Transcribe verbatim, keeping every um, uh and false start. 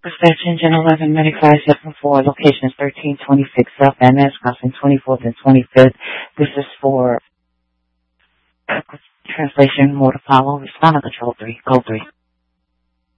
Dispatch Engine eleven, Medic five seven four, location is thirteen twenty-six South Van Ness Crossing, twenty-fourth and twenty-fifth. This is for translation, more to follow. Respond to control three, code three.